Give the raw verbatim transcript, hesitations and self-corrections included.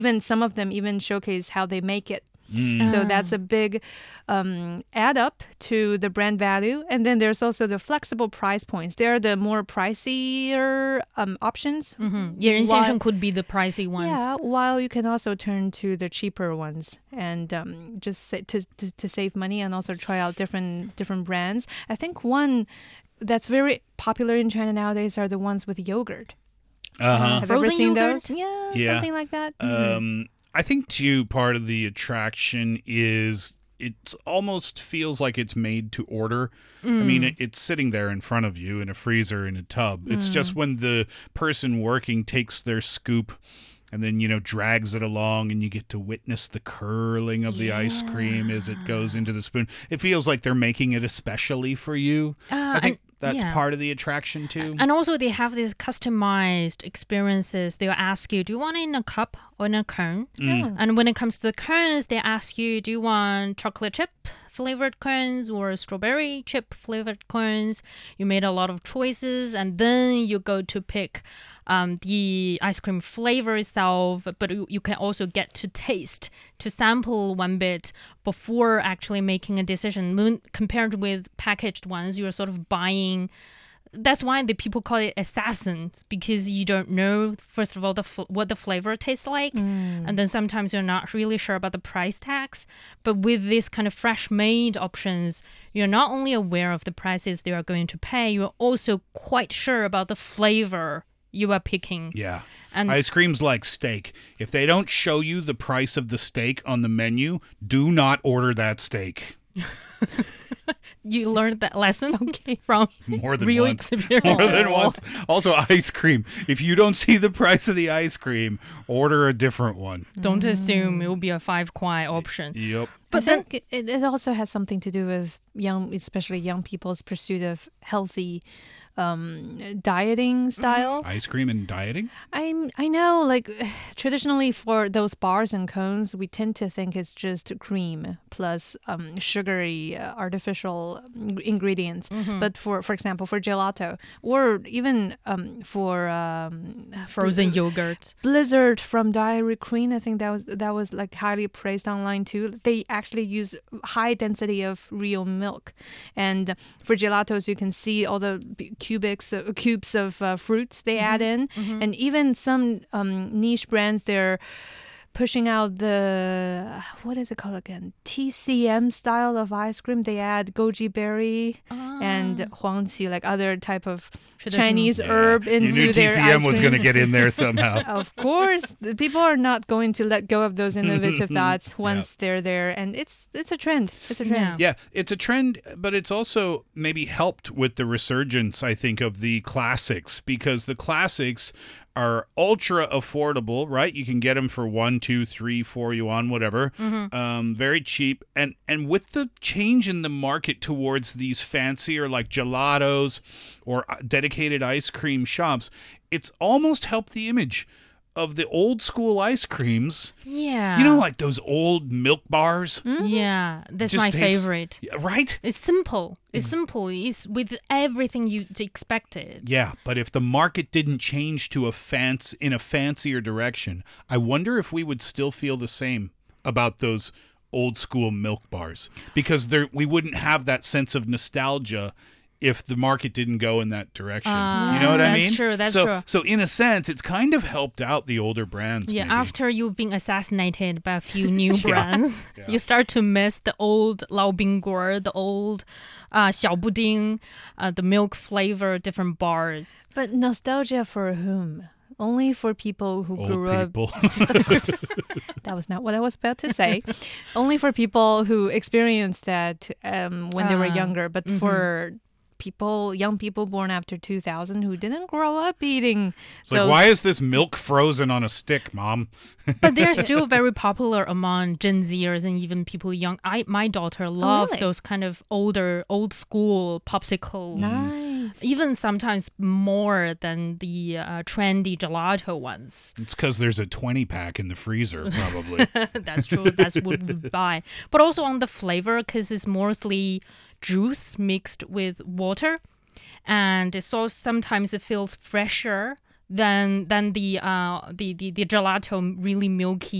Even some of them even showcase how they make it. Mm. So that's a big um, add up to the brand value. And then there's also the flexible price points. They are the more pricier um, options. Mm-hmm. 野人先生 could be the pricey ones. Yeah, while you can also turn to the cheaper ones and um, just say, to, to to save money and also try out different different brands. I think one that's very popular in China nowadays are the ones with yogurt. Uh-huh. Have you ever Frozen seen yogurt? those? Yeah, Yeah. something like that. Um, I think, too, part of the attraction is it almost feels like it's made to order. I mean, it, it's sitting there in front of you in a freezer in a tub. It's just when the person working takes their scoop and then, you know, drags it along and you get to witness the curling of the ice cream as it goes into the spoon. It feels like they're making it especially for you. Uh, I think and- that's yeah. part of the attraction, too. And also they have these customized experiences. They'll ask you, do you want it in a cup or in a cone? Mm. And when it comes to the cones, they ask you, do you want chocolate chip flavored cones or strawberry chip flavored cones? You made a lot of choices, and then you go to pick um, the ice cream flavor itself, but you, you can also get to taste, to sample one bit before actually making a decision. When- Compared with packaged ones, you're sort of buying. That's why the people call it assassins, because you don't know, first of all, the fl- what the flavor tastes like. And then sometimes you're not really sure about the price tags. But with this kind of fresh made options, you're not only aware of the prices they are going to pay, you're also quite sure about the flavor you are picking. Yeah. And Ice cream's like steak. If they don't show you the price of the steak on the menu, do not order that steak. you learned that lesson from More than real once. experience. More than once. Also, ice cream. If you don't see the price of the ice cream, order a different one. Don't assume it will be a five kwai option. Yep. But I think it, it also has something to do with young, especially young people's pursuit of healthy um, dieting style. Ice cream and dieting? I I know, like traditionally for those bars and cones, we tend to think it's just cream plus um, sugary uh, artificial ingredients. But for for example, for gelato or even um, for um, Frozen yogurt. Blizzard from Dairy Queen, I think that was that was like highly praised online too. They actually use high density of real milk, and for gelatos, you can see all the b- cubics uh, cubes of uh, fruits they add in, and even some um, niche brands they're pushing out the what is it called again? T C M style of ice cream. They add goji berry and huangqi, like other type of Traditional. Chinese Yeah. herb You into knew their T C M ice was going to creams. get in there somehow. Of course, the people are not going to let go of those innovative thoughts once they're there, and it's it's a trend. It's a trend. Yeah, it's a trend, but it's also maybe helped with the resurgence, I think, of the classics, because the classics are ultra affordable, right? You can get them for one, two, three, four yuan, whatever. Um, very cheap. And and with the change in the market towards these fancier like gelatos or uh, dedicated ice cream shops, it's almost helped the image of the old school ice creams. Yeah. You know, like those old milk bars? Yeah, that's Just my tastes- favorite. Yeah, right? It's simple. It's simple. It's with everything you expected. Yeah, but if the market didn't change to a fancy in a fancier direction, I wonder if we would still feel the same about those old school milk bars, because there we wouldn't have that sense of nostalgia if the market didn't go in that direction. Ah, you know what I that's mean? true, that's so, true. So in a sense, it's kind of helped out the older brands. Yeah, maybe. after you've been assassinated by a few new brands, Yeah. you start to miss the old Lao Bingguo, the old uh, Xiao Buding, uh, the milk flavor, different bars. But nostalgia for whom? Only for people who Old grew up. people. That was not what I was about to say. Only for people who experienced that um, when they were Ah, younger. But for people, young people born after two thousand who didn't grow up eating It's like, those. why is this milk frozen on a stick, Mom? But they're still very popular among Gen Zers and even people young. I my daughter loved really? those kind of older, old school popsicles. Nice. Even sometimes more than the uh, trendy gelato ones. It's because there's a twenty pack in the freezer, probably. That's true. That's what we buy. But also on the flavor, because it's mostly juice mixed with water, and it's so sometimes it feels fresher then then the uh the, the the gelato really milky